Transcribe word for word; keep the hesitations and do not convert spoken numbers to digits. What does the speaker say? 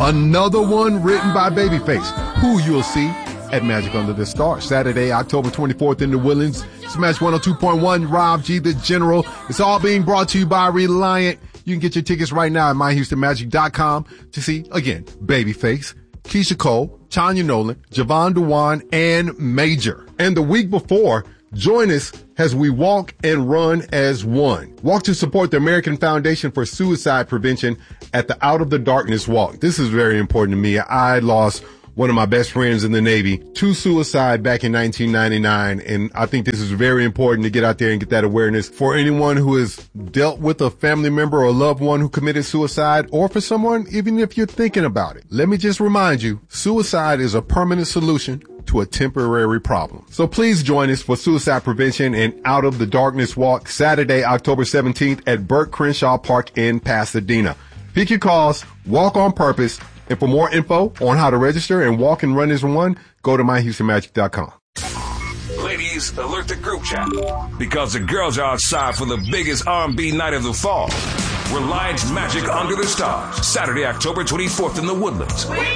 Another one written by Babyface, who you'll see at Magic Under the Stars, Saturday, October twenty-fourth in New Orleans. Smash one oh two point one, Rob G, the General. It's all being brought to you by Reliant. You can get your tickets right now at my houston magic dot com to see, again, Babyface, Keisha Cole, Tanya Nolan, Javon Dewan, and Major. And the week before, join us as we walk and run as one. Walk to support the American Foundation for Suicide Prevention at the Out of the Darkness Walk. This is very important to me. I lost one of my best friends in the Navy to suicide back in nineteen ninety-nine. And I think this is very important to get out there and get that awareness for anyone who has dealt with a family member or a loved one who committed suicide, or for someone, even if you're thinking about it. Let me just remind you, suicide is a permanent solution to a temporary problem. So please join us for Suicide Prevention and Out of the Darkness Walk, Saturday, October seventeenth at Burt Crenshaw Park in Pasadena. Pick your cause, walk on purpose, and for more info on how to register and walk and run as one, go to my houston magic dot com. Ladies, alert the group chat, because the girls are outside for the biggest R and B night of the fall. Reliance Magic Under the Stars, Saturday, October twenty-fourth in the Woodlands.